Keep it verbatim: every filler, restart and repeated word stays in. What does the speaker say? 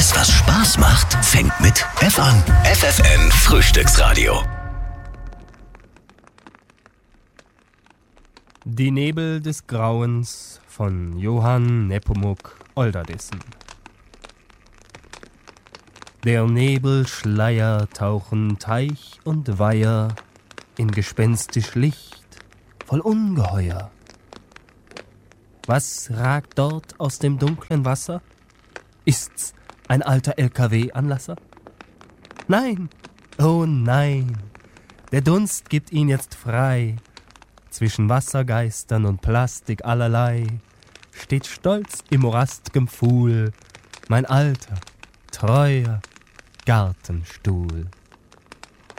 Alles, was Spaß macht, fängt mit F an. F F N Frühstücksradio. Die Nebel des Grauens von Johann Nepomuk Olderdissen. Der Nebelschleier tauchen Teich und Weiher in gespenstisch Licht voll Ungeheuer. Was ragt dort aus dem dunklen Wasser? Ist's ein alter L K W-Anlasser? Nein, oh nein, der Dunst gibt ihn jetzt frei. Zwischen Wassergeistern und Plastik allerlei steht stolz im morast'gem Pfuhl mein alter, treuer Gartenstuhl.